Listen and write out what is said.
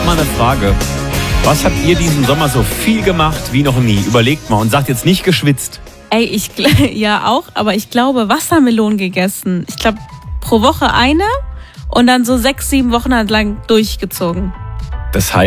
mal eine Frage. Was habt ihr diesen Sommer so viel gemacht wie noch nie? Überlegt mal und sagt jetzt nicht geschwitzt. Ey, ja auch, aber ich glaube Wassermelonen gegessen. Ich glaube pro Woche eine und dann so 6-7 Wochen lang durchgezogen. Das heißt,